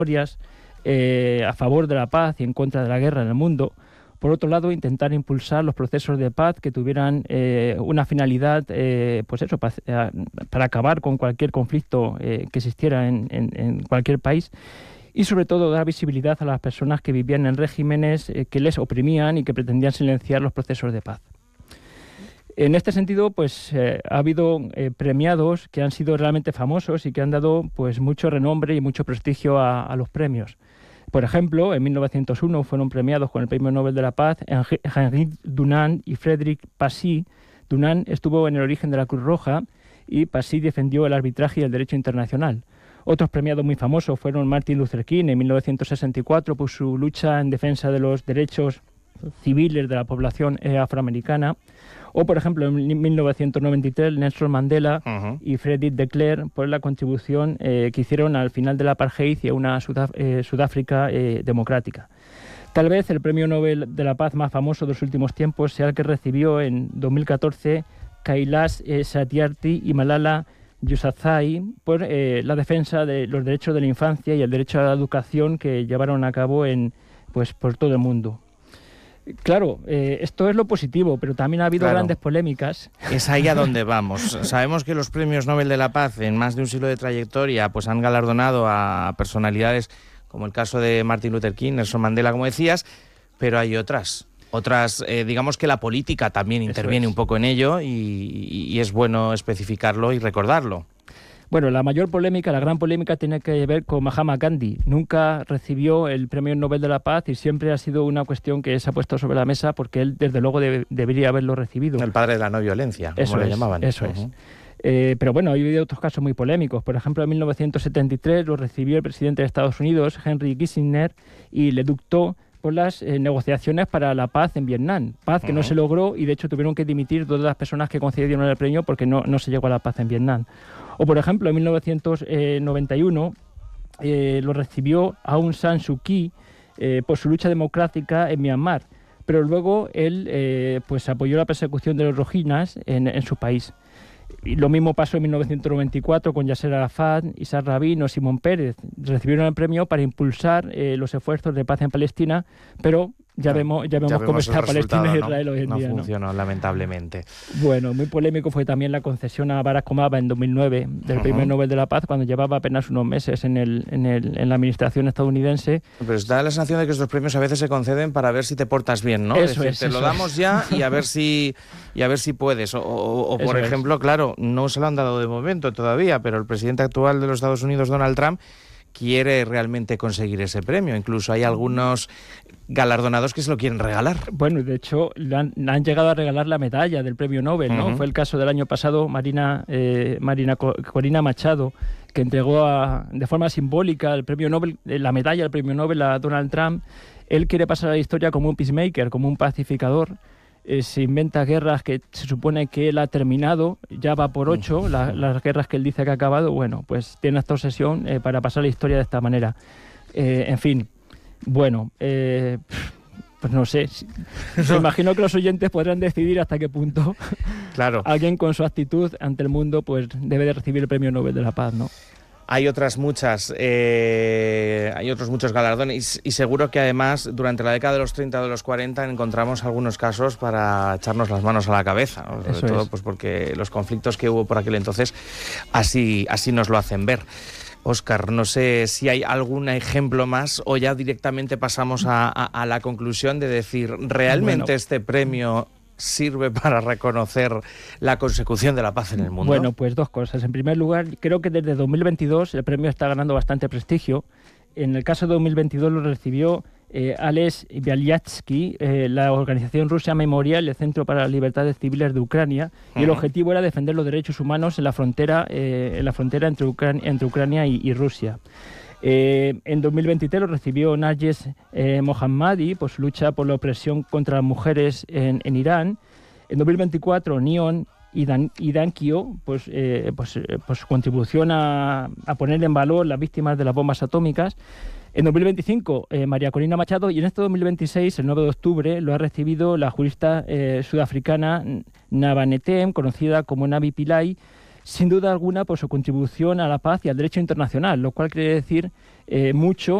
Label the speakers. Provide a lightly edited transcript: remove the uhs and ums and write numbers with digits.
Speaker 1: historias a favor de la paz y en contra de la guerra en el mundo. Por otro lado, intentar impulsar los procesos de paz que tuvieran una finalidad, para acabar con cualquier conflicto que existiera en cualquier país. Y sobre todo dar visibilidad a las personas que vivían en regímenes que les oprimían y que pretendían silenciar los procesos de paz. En este sentido, pues ha habido premiados que han sido realmente famosos y que han dado pues mucho renombre y mucho prestigio a los premios. Por ejemplo, en 1901 fueron premiados con el Premio Nobel de la Paz Henri Dunant y Frédéric Passy. Dunant estuvo en el origen de la Cruz Roja y Passy defendió el arbitraje y el derecho internacional. Otros premiados muy famosos fueron Martin Luther King en 1964 por su lucha en defensa de los derechos civiles de la población afroamericana, o por ejemplo en 1993 Nelson Mandela y Frederick de Klerk por la contribución que hicieron al final del apartheid y a una Sudáfrica democrática. Tal vez el premio Nobel de la Paz más famoso de los últimos tiempos sea el que recibió en 2014 Kailash Satyarthi y Malala Yousafzai por la defensa de los derechos de la infancia y el derecho a la educación que llevaron a cabo por todo el mundo. Claro, esto es lo positivo, pero también ha habido grandes polémicas.
Speaker 2: Es ahí a donde vamos. Sabemos que los premios Nobel de la Paz en más de un siglo de trayectoria pues han galardonado a personalidades como el caso de Martin Luther King, Nelson Mandela, como decías, pero hay otras, digamos que la política también interviene un poco en ello y es bueno especificarlo y recordarlo.
Speaker 1: Bueno, la gran polémica tiene que ver con Mahatma Gandhi. Nunca recibió el Premio Nobel de la Paz y siempre ha sido una cuestión que se ha puesto sobre la mesa porque él, desde luego, debería haberlo recibido.
Speaker 2: El padre de la no violencia, como le llamaban.
Speaker 1: Eso es. Pero bueno, ha habido otros casos muy polémicos. Por ejemplo, en 1973 lo recibió el presidente de Estados Unidos, Henry Kissinger, y le dictó por las negociaciones para la paz en Vietnam. Paz que no se logró y, de hecho, tuvieron que dimitir todas las personas que concedieron el premio porque no se llegó a la paz en Vietnam. O, por ejemplo, en 1991 lo recibió Aung San Suu Kyi por su lucha democrática en Myanmar. Pero luego él apoyó la persecución de los rohingyas en su país. Y lo mismo pasó en 1994 con Yasser Arafat, Isaac Rabin o Simón Pérez. Recibieron el premio para impulsar los esfuerzos de paz en Palestina, pero ya vemos cómo está Palestina e Israel hoy en día.
Speaker 2: No funcionó, lamentablemente.
Speaker 1: Bueno, muy polémico fue también la concesión a Barack Obama en 2009 del Premio Nobel de la Paz, cuando llevaba apenas unos meses en la administración estadounidense.
Speaker 2: Pero da la sensación de que estos premios a veces se conceden para ver si te portas bien, ¿no? Te lo damos ya y a ver si puedes. O por ejemplo, claro, no se lo han dado de momento todavía, pero el presidente actual de los Estados Unidos, Donald Trump, quiere realmente conseguir ese premio. Incluso hay algunos galardonados que se lo quieren regalar. Bueno,
Speaker 1: de hecho, le han llegado a regalar la medalla del premio Nobel, ¿no? Fue el caso del año pasado, Corina Machado, que entregó de forma simbólica el premio Nobel, la medalla del premio Nobel a Donald Trump. Él quiere pasar a la historia como un peacemaker, como un pacificador. Se inventa guerras que se supone que él ha terminado, ya va por 8, las guerras que él dice que ha acabado. Bueno, pues tiene esta obsesión para pasar la historia de esta manera. En fin, bueno, pues no sé. Me imagino que los oyentes podrán decidir hasta qué punto alguien con su actitud ante el mundo pues debe de recibir el Premio Nobel de la Paz, ¿no?
Speaker 2: Hay otros muchos galardones y seguro que además durante la década de los 30 o de los 40 encontramos algunos casos para echarnos las manos a la cabeza, ¿no? Sobre todo pues porque los conflictos que hubo por aquel entonces así nos lo hacen ver. Óscar, no sé si hay algún ejemplo más o ya directamente pasamos a la conclusión de decir, ¿realmente este premio sirve para reconocer la consecución de la paz en el mundo?
Speaker 1: Bueno, pues dos cosas. En primer lugar, creo que desde 2022 el premio está ganando bastante prestigio. En el caso de 2022 lo recibió Ales Bialyatsky, la organización Rusia Memorial, el Centro para las Libertades Civiles de Ucrania, y el objetivo era defender los derechos humanos en la frontera entre Ucrania y Rusia. En 2023 lo recibió Narges Mohammadi por su lucha por la opresión contra las mujeres en Irán. En 2024 Neon Idankio pues su contribución a poner en valor las víctimas de las bombas atómicas. En 2025 María Corina Machado, y en este 2026, el 9 de octubre, lo ha recibido la jurista sudafricana Nabanetem, conocida como Navi Pillay, sin duda alguna por su contribución a la paz y al derecho internacional, lo cual quiere decir mucho